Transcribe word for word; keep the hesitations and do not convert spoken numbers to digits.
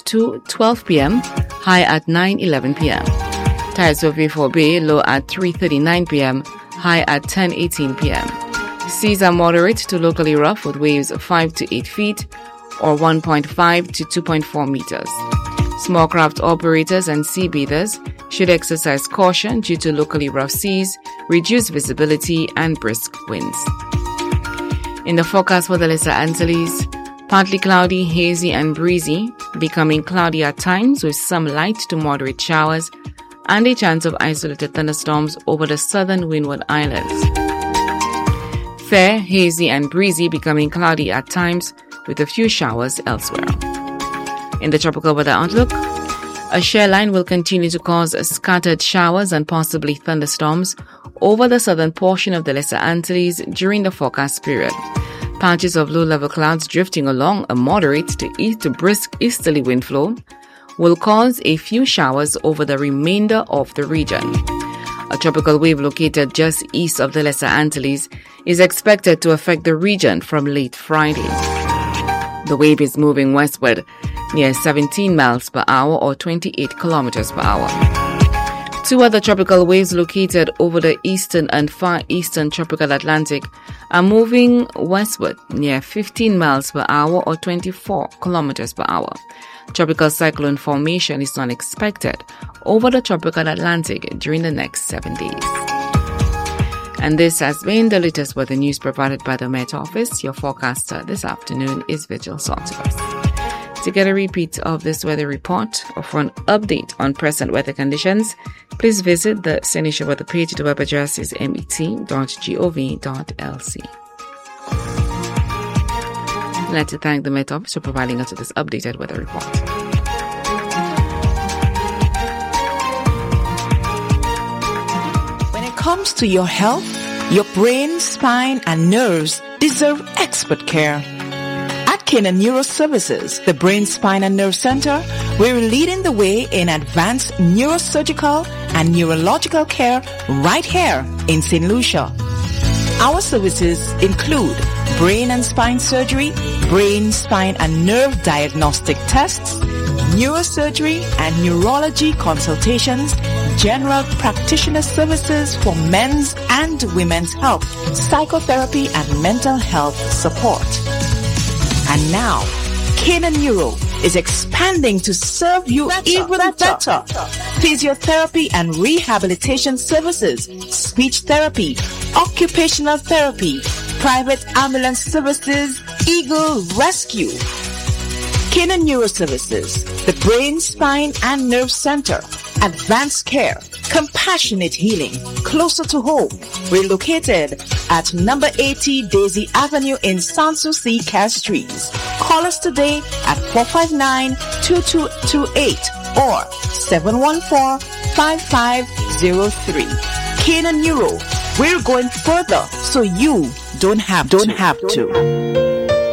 two twelve p.m., high at nine eleven p.m. Tides for Vieux Bay, low at three thirty-nine p.m., high at ten eighteen p.m. Seas are moderate to locally rough with waves of five to eight feet or one point five to two point four meters. Small craft operators and sea bathers should exercise caution due to locally rough seas, reduced visibility, and brisk winds. In the forecast for the Lesser Antilles, partly cloudy, hazy, and breezy, becoming cloudy at times with some light to moderate showers and a chance of isolated thunderstorms over the southern Windward Islands. Fair, hazy, and breezy, becoming cloudy at times with a few showers elsewhere. In the tropical weather outlook, a shear line will continue to cause scattered showers and possibly thunderstorms over the southern portion of the Lesser Antilles during the forecast period. Patches of low-level clouds drifting along a moderate to east to brisk easterly wind flow will cause a few showers over the remainder of the region. A tropical wave located just east of the Lesser Antilles is expected to affect the region from late Friday. The wave is moving westward near seventeen miles per hour or twenty-eight kilometers per hour. Two other tropical waves located over the eastern and far eastern tropical Atlantic are moving westward near fifteen miles per hour or twenty-four kilometers per hour. Tropical cyclone formation is not expected over the tropical Atlantic during the next seven days. And this has been the latest weather news provided by the Met Office. Your forecaster this afternoon is Vigil Saltibus. To get a repeat of this weather report or for an update on present weather conditions, please visit the Senisha weather page. The web address is met dot gov dot l c. I'd like to thank the Met Office for providing us with this updated weather report. When it comes to your health, your brain, spine, and nerves deserve expert care. At Kena Neuro Services, the Brain, Spine, and Nerve Center, we're leading the way in advanced neurosurgical and neurological care right here in Saint Lucia. Our services include brain and spine surgery, brain, spine, and nerve diagnostic tests, neurosurgery and neurology consultations, general practitioner services for men's and women's health, psychotherapy, and mental health support. And now, Kena Neuro is expanding to serve you better, even better. better. Physiotherapy and rehabilitation services, speech therapy, occupational therapy, private ambulance services, Eagle Rescue. Kena Neuro Services, the Brain, Spine, and Nerve Center, advanced care, compassionate healing, closer to home. We're located at number eighty Daisy Avenue in Sanssouci, Castries. Call us today at four five nine, two two two eight or seven one four, five five zero three. Kena Neuro, we're going further so you don't have don't have to.